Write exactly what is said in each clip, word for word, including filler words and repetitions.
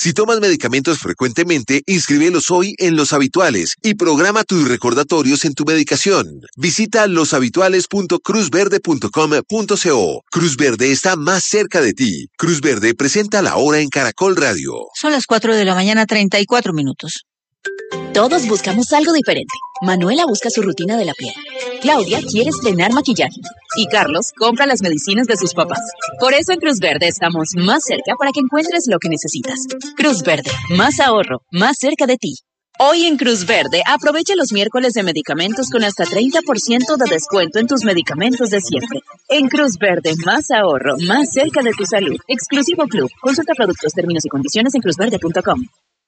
Si tomas medicamentos frecuentemente, inscríbelos hoy en Los Habituales y programa tus recordatorios en tu medicación. Visita los habituales punto cruz verde punto com punto co. Cruz Verde está más cerca de ti. Cruz Verde presenta La Hora en Caracol Radio. Son las cuatro de la mañana, treinta y cuatro minutos. Todos buscamos algo diferente. Manuela busca su rutina de la piel. Claudia quiere estrenar maquillaje. Y Carlos compra las medicinas de sus papás. Por eso en Cruz Verde estamos más cerca para que encuentres lo que necesitas. Cruz Verde, más ahorro, más cerca de ti. Hoy en Cruz Verde, aprovecha los miércoles de medicamentos con hasta treinta por ciento de descuento en tus medicamentos de siempre. En Cruz Verde, más ahorro, más cerca de tu salud. Exclusivo Club. Consulta productos, términos y condiciones en cruz verde punto com.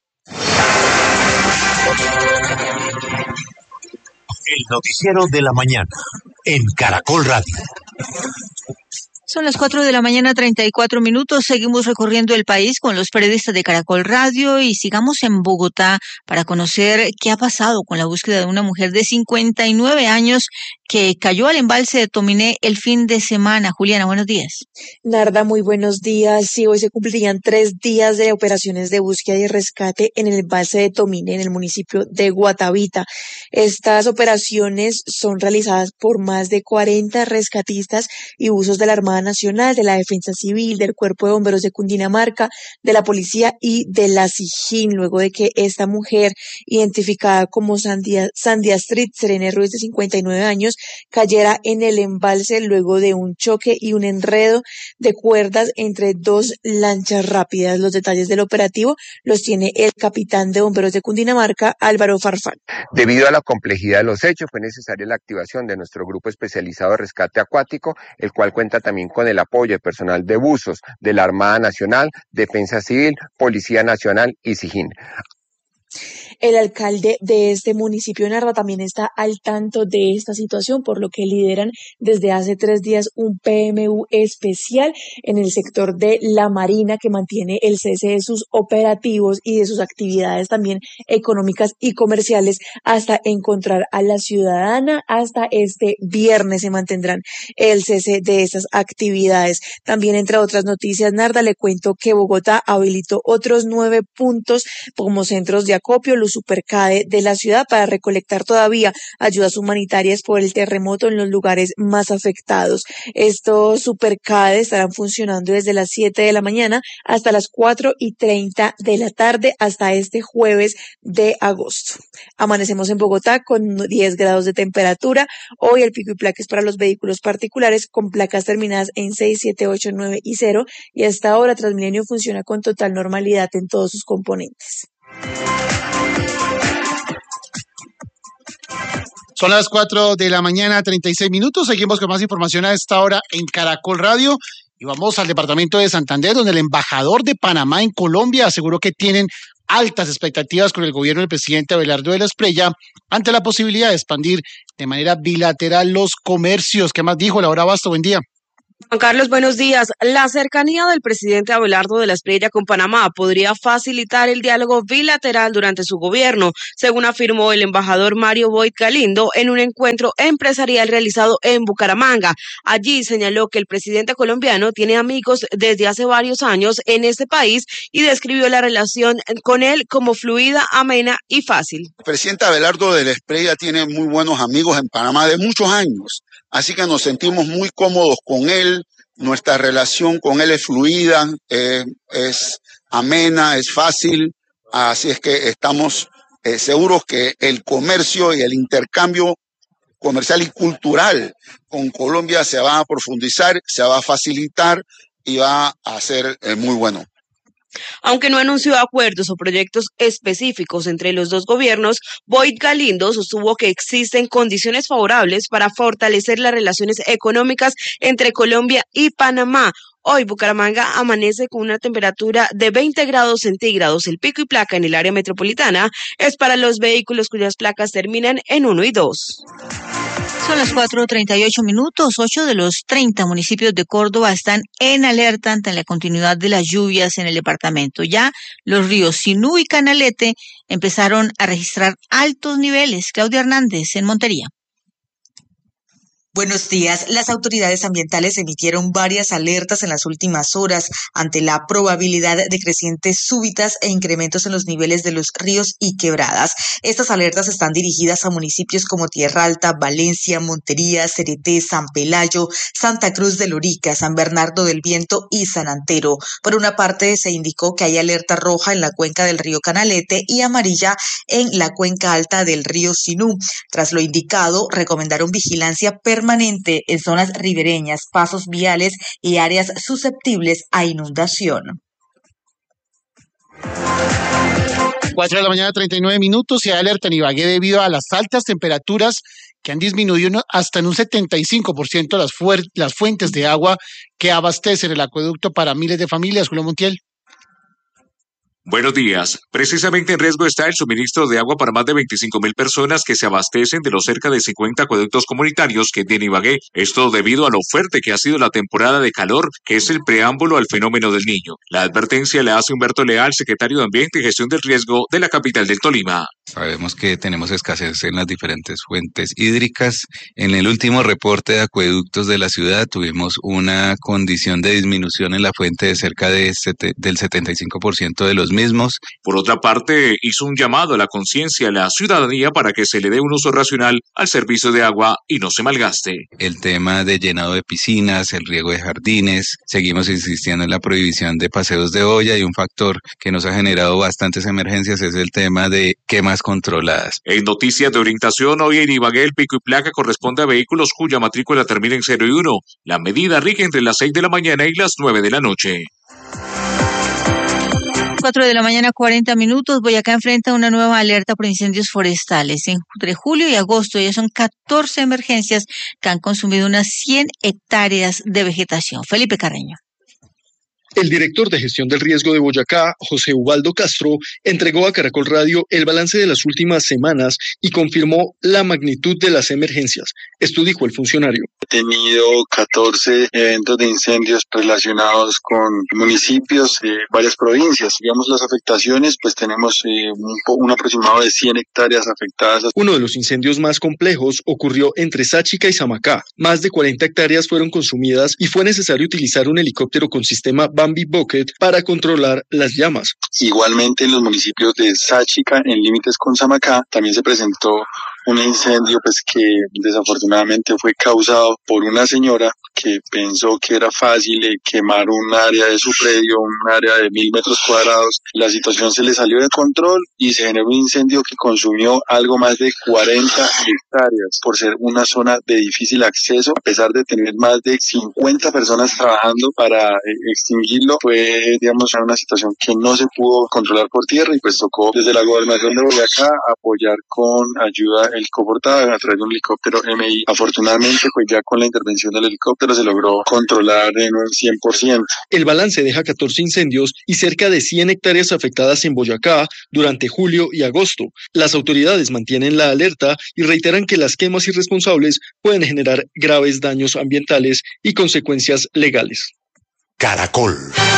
El noticiero de la mañana en Caracol Radio. Son las cuatro de la mañana, treinta y cuatro minutos. Seguimos recorriendo el país con los periodistas de Caracol Radio y sigamos en Bogotá para conocer qué ha pasado con la búsqueda de una mujer de cincuenta y nueve años que cayó al embalse de Tominé el fin de semana. Juliana, buenos días. Narda, muy buenos días. Sí, hoy se cumplirían tres días de operaciones de búsqueda y rescate en el embalse de Tominé, en el municipio de Guatavita. Estas operaciones son realizadas por más de cuarenta rescatistas y buzos de la Armada Nacional, de la Defensa Civil, del Cuerpo de Bomberos de Cundinamarca, de la Policía y de la SIJIN, luego de que esta mujer, identificada como Sandia, Sandia Street Serene Ruiz, de cincuenta y nueve años, cayera en el embalse luego de un choque y un enredo de cuerdas entre dos lanchas rápidas. Los detalles del operativo los tiene el capitán de Bomberos de Cundinamarca, Álvaro Farfán. Debido a la complejidad de los hechos, fue necesaria la activación de nuestro grupo especializado de rescate acuático, el cual cuenta también con el apoyo de personal de buzos de la Armada Nacional, Defensa Civil, Policía Nacional y SIJIN. El alcalde de este municipio, Narva, también está al tanto de esta situación, por lo que lideran desde hace tres días un P M U especial en el sector de la Marina que mantiene el cese de sus operativos y de sus actividades también económicas y comerciales hasta encontrar a la ciudadana. Hasta este viernes se mantendrán el cese de esas actividades. También, entre otras noticias, Narda, le cuento que Bogotá habilitó otros nueve puntos como centros de acopio, los Supercade de la ciudad, para recolectar todavía ayudas humanitarias por el terremoto en los lugares más afectados. Estos Supercade estarán funcionando desde las siete de la mañana hasta las cuatro y treinta de la tarde hasta este jueves de agosto. Amanecemos en Bogotá con diez grados de temperatura. Hoy el pico y placa es para los vehículos particulares con placas terminadas en seis, siete, ocho, nueve y cero, y hasta ahora Transmilenio funciona con total normalidad en todos sus componentes. Son las cuatro de la mañana, treinta y seis minutos. Seguimos con más información a esta hora en Caracol Radio y vamos al departamento de Santander, donde el embajador de Panamá en Colombia aseguró que tienen altas expectativas con el gobierno del presidente Abelardo de la Espriella ante la posibilidad de expandir de manera bilateral los comercios. ¿Qué más dijo Laura Basto? Buen día. Juan Carlos, buenos días. La cercanía del presidente Abelardo de la Espriella con Panamá podría facilitar el diálogo bilateral durante su gobierno, según afirmó el embajador Mario Boyd Galindo en un encuentro empresarial realizado en Bucaramanga. Allí señaló que el presidente colombiano tiene amigos desde hace varios años en este país y describió la relación con él como fluida, amena y fácil. El presidente Abelardo de la Espriella tiene muy buenos amigos en Panamá de muchos años. Así que nos sentimos muy cómodos con él, nuestra relación con él es fluida, eh, es amena, es fácil, así es que estamos eh, seguros que el comercio y el intercambio comercial y cultural con Colombia se va a profundizar, se va a facilitar y va a ser eh, muy bueno. Aunque no anunció acuerdos o proyectos específicos entre los dos gobiernos, Boyd Galindo sostuvo que existen condiciones favorables para fortalecer las relaciones económicas entre Colombia y Panamá. Hoy Bucaramanga amanece con una temperatura de veinte grados centígrados. El pico y placa en el área metropolitana es para los vehículos cuyas placas terminan en uno y dos. Son las cuatro treinta y ocho minutos. Ocho de los treinta municipios de Córdoba están en alerta ante la continuidad de las lluvias en el departamento. Ya los ríos Sinú y Canalete empezaron a registrar altos niveles. Claudia Hernández, en Montería. Buenos días. Las autoridades ambientales emitieron varias alertas en las últimas horas ante la probabilidad de crecientes súbitas e incrementos en los niveles de los ríos y quebradas. Estas alertas están dirigidas a municipios como Tierra Alta, Valencia, Montería, Cereté, San Pelayo, Santa Cruz de Lorica, San Bernardo del Viento y San Antero. Por una parte, se indicó que hay alerta roja en la cuenca del río Canalete y amarilla en la cuenca alta del río Sinú. Tras lo indicado, recomendaron vigilancia permanente permanente en zonas ribereñas, pasos viales y áreas susceptibles a inundación. cuatro de la mañana, treinta y nueve minutos, y hay alerta en Ibagué debido a las altas temperaturas que han disminuido hasta en un setenta y cinco por ciento las, fuer- las fuentes de agua que abastecen el acueducto para miles de familias. Julio Montiel. Buenos días. Precisamente en riesgo está el suministro de agua para más de veinticinco mil personas que se abastecen de los cerca de cincuenta acueductos comunitarios que tiene Ibagué. Esto debido a lo fuerte que ha sido la temporada de calor, que es el preámbulo al fenómeno del Niño. La advertencia la hace Humberto Leal, secretario de Ambiente y Gestión del Riesgo de la capital del Tolima. Sabemos que tenemos escasez en las diferentes fuentes hídricas. En el último reporte de acueductos de la ciudad tuvimos una condición de disminución en la fuente de cerca de sete, del setenta y cinco por ciento de los mismos. Por otra parte, hizo un llamado a la conciencia a la ciudadanía para que se le dé un uso racional al servicio de agua y no se malgaste. El tema de llenado de piscinas, el riego de jardines, seguimos insistiendo en la prohibición de paseos de olla, y un factor que nos ha generado bastantes emergencias es el tema de quemas controladas. En noticias de orientación, hoy en Ibagué el pico y placa corresponde a vehículos cuya matrícula termina en cero y uno. La medida rige entre las seis de la mañana y las nueve de la noche. cuatro de la mañana, cuarenta minutos. Boyacá enfrenta una nueva alerta por incendios forestales. Entre julio y agosto ya son catorce emergencias que han consumido unas cien hectáreas de vegetación. Felipe Carreño. El director de gestión del riesgo de Boyacá, José Ubaldo Castro, entregó a Caracol Radio el balance de las últimas semanas y confirmó la magnitud de las emergencias. Esto dijo el funcionario. He tenido catorce eventos de incendios relacionados con municipios de varias provincias. Digamos, las afectaciones, pues tenemos eh, un, un aproximado de cien hectáreas afectadas. Uno de los incendios más complejos ocurrió entre Sáchica y Samacá. Más de cuarenta hectáreas fueron consumidas y fue necesario utilizar un helicóptero con sistema Bambi Bucket para controlar las llamas. Igualmente en los municipios de Sáchica, en límites con Samacá, también se presentó un incendio pues que desafortunadamente fue causado por una señora que pensó que era fácil eh, quemar un área de su predio, un área de mil metros cuadrados. La situación se le salió de control y se generó un incendio que consumió algo más de cuarenta hectáreas por ser una zona de difícil acceso. A pesar de tener más de cincuenta personas trabajando para eh, extinguirlo, fue digamos una situación que no se pudo controlar por tierra y pues tocó desde la gobernación de Boyacá apoyar con ayuda helicoportada a través de un helicóptero M I. Afortunadamente, pues ya con la intervención del helicóptero se logró controlar en un cien por ciento. El balance deja catorce incendios y cerca de cien hectáreas afectadas en Boyacá durante julio y agosto. Las autoridades mantienen la alerta y reiteran que las quemas irresponsables pueden generar graves daños ambientales y consecuencias legales. Caracol.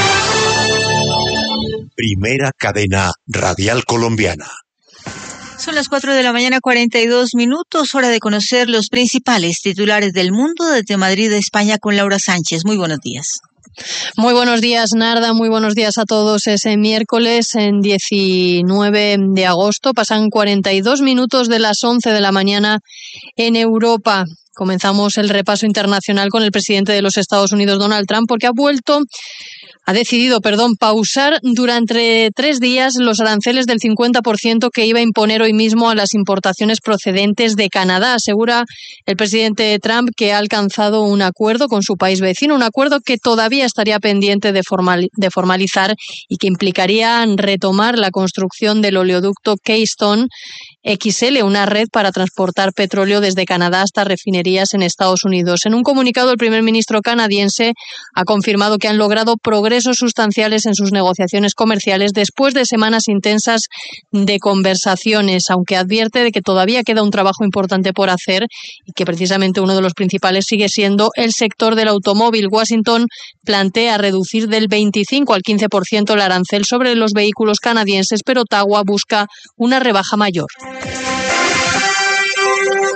Primera cadena radial colombiana. Son las cuatro de la mañana, cuarenta y dos minutos, hora de conocer los principales titulares del mundo desde Madrid, España, con Laura Sánchez. Muy buenos días. Muy buenos días, Narda. Muy buenos días a todos. Ese miércoles, en diecinueve de agosto, pasan cuarenta y dos minutos de las once de la mañana en Europa. Comenzamos el repaso internacional con el presidente de los Estados Unidos, Donald Trump, porque ha vuelto... Ha decidido, perdón, pausar durante tres días los aranceles del cincuenta por ciento que iba a imponer hoy mismo a las importaciones procedentes de Canadá. Asegura el presidente Trump que ha alcanzado un acuerdo con su país vecino, un acuerdo que todavía estaría pendiente de, formal, de formalizar y que implicaría retomar la construcción del oleoducto Keystone X L, una red para transportar petróleo desde Canadá hasta refinerías en Estados Unidos. En un comunicado, el primer ministro canadiense ha confirmado que han logrado progresos sustanciales en sus negociaciones comerciales después de semanas intensas de conversaciones, aunque advierte de que todavía queda un trabajo importante por hacer y que precisamente uno de los principales sigue siendo el sector del automóvil. Washington plantea reducir del veinticinco al quince por ciento el arancel sobre los vehículos canadienses, pero Ottawa busca una rebaja mayor.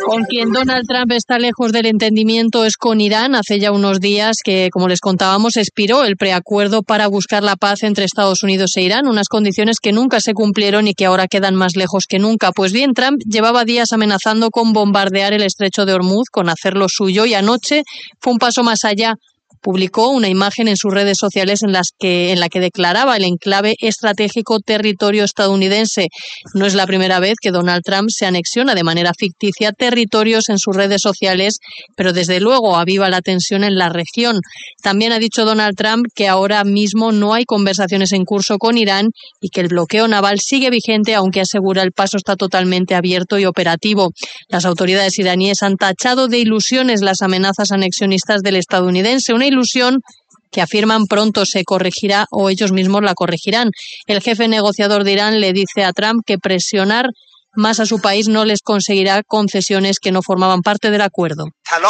Con quien Donald Trump está lejos del entendimiento es con Irán. Hace ya unos días que, como les contábamos, expiró el preacuerdo para buscar la paz entre Estados Unidos e Irán, unas condiciones que nunca se cumplieron y que ahora quedan más lejos que nunca. Pues bien, Trump llevaba días amenazando con bombardear el estrecho de Hormuz, con hacerlo suyo, y anoche fue un paso más allá. Publicó una imagen en sus redes sociales en, las que, en la que declaraba el enclave estratégico territorio estadounidense. No es la primera vez que Donald Trump se anexiona de manera ficticia territorios en sus redes sociales, pero desde luego aviva la tensión en la región. También ha dicho Donald Trump que ahora mismo no hay conversaciones en curso con Irán y que el bloqueo naval sigue vigente, aunque asegura el paso está totalmente abierto y operativo. Las autoridades iraníes han tachado de ilusiones las amenazas anexionistas del estadounidense, una ilusión que afirman pronto se corregirá o ellos mismos la corregirán. El jefe negociador de Irán le dice a Trump que presionar más a su país no les conseguirá concesiones que no formaban parte del acuerdo.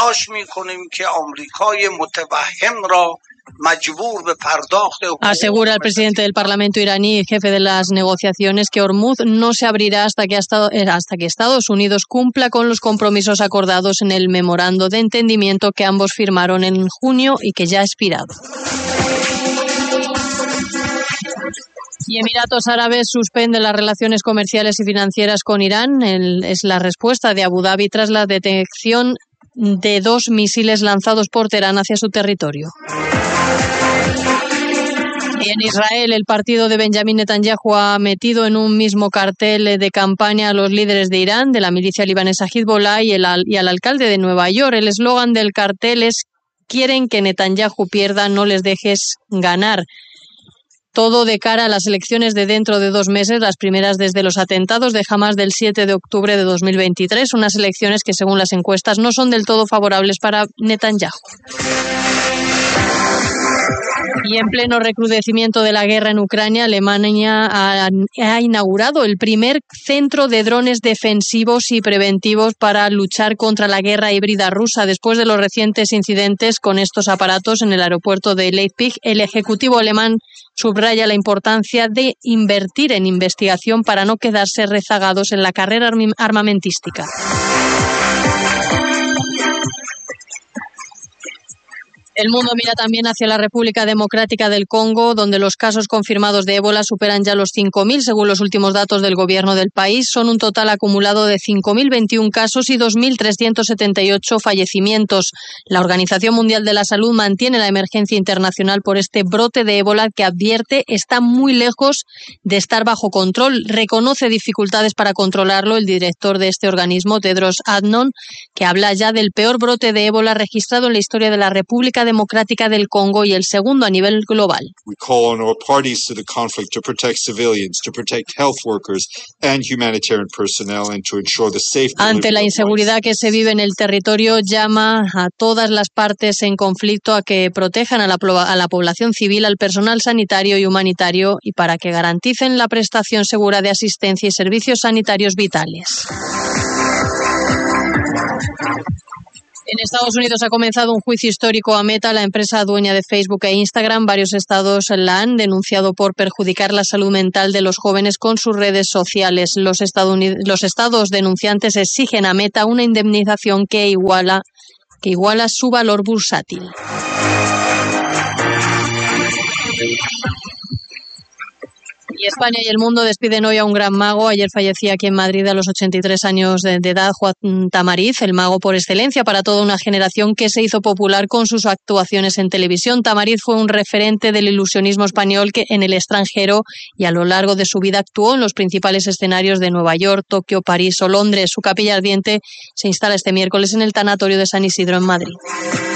Asegura el presidente del Parlamento iraní y jefe de las negociaciones que Hormuz no se abrirá hasta que, hasta, hasta que Estados Unidos cumpla con los compromisos acordados en el memorando de entendimiento que ambos firmaron en junio y que ya ha expirado. Y Emiratos Árabes suspende las relaciones comerciales y financieras con Irán. El, es la respuesta de Abu Dhabi tras la detección de dos misiles lanzados por Teherán hacia su territorio. Y en Israel, el partido de Benjamín Netanyahu ha metido en un mismo cartel de campaña a los líderes de Irán, de la milicia libanesa Hezbollah y, el, y al alcalde de Nueva York. El eslogan del cartel es: quieren que Netanyahu pierda, no les dejes ganar. Todo de cara a las elecciones de dentro de dos meses, las primeras desde los atentados de Hamás del siete de octubre de dos mil veintitrés, unas elecciones que según las encuestas no son del todo favorables para Netanyahu. Y en pleno recrudecimiento de la guerra en Ucrania, Alemania ha, ha inaugurado el primer centro de drones defensivos y preventivos para luchar contra la guerra híbrida rusa. Después de los recientes incidentes con estos aparatos en el aeropuerto de Leipzig, el ejecutivo alemán subraya la importancia de invertir en investigación para no quedarse rezagados en la carrera armamentística. El mundo mira también hacia la República Democrática del Congo, donde los casos confirmados de ébola superan ya los cinco mil, según los últimos datos del gobierno del país. Son un total acumulado de cinco mil veintiún casos y dos mil trescientos setenta y ocho fallecimientos. La Organización Mundial de la Salud mantiene la emergencia internacional por este brote de ébola que, advierte, está muy lejos de estar bajo control. Reconoce dificultades para controlarlo el director de este organismo, Tedros Adhanom, que habla ya del peor brote de ébola registrado en la historia de la República Democrática del Congo y el segundo a nivel global. We call on all parties to the conflict to protect civilians, to protect health workers and humanitarian personnel and to ensure the safe. Ante la inseguridad que se vive en el territorio, llama a todas las partes en conflicto a que protejan a la, a la población civil, al personal sanitario y humanitario y para que garanticen la prestación segura de asistencia y servicios sanitarios vitales. En Estados Unidos ha comenzado un juicio histórico a Meta, la empresa dueña de Facebook e Instagram. Varios estados la han denunciado por perjudicar la salud mental de los jóvenes con sus redes sociales. Los, los estados denunciantes exigen a Meta una indemnización que iguala, que iguala su valor bursátil. Y España y el mundo despiden hoy a un gran mago. Ayer fallecía aquí en Madrid a los ochenta y tres años de, de edad Juan Tamariz, el mago por excelencia para toda una generación que se hizo popular con sus actuaciones en televisión. Tamariz fue un referente del ilusionismo español que en el extranjero y a lo largo de su vida actuó en los principales escenarios de Nueva York, Tokio, París o Londres. Su capilla ardiente se instala este miércoles en el Tanatorio de San Isidro en Madrid.